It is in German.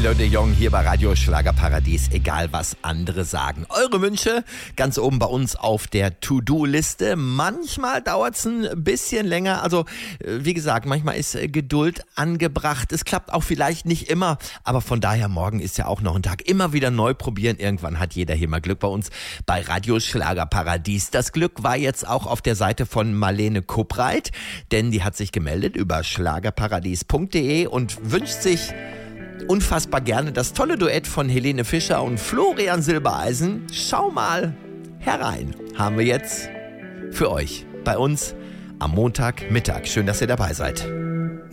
Camilo de Jong hier bei Radio Schlagerparadies, egal was andere sagen. Eure Wünsche ganz oben bei uns auf der To-Do-Liste. Manchmal dauert es ein bisschen länger, also wie gesagt, manchmal ist Geduld angebracht. Es klappt auch vielleicht nicht immer, aber von daher, morgen ist ja auch noch ein Tag. Immer wieder neu probieren, irgendwann hat jeder hier mal Glück bei uns bei Radio Schlagerparadies. Das Glück war jetzt auch auf der Seite von Marlene Kuppreit, denn die hat sich gemeldet über schlagerparadies.de und wünscht sich unfassbar gerne das tolle Duett von Helene Fischer und Florian Silbereisen. Schau mal herein, haben wir jetzt für euch bei uns am Montagmittag. Schön, dass ihr dabei seid.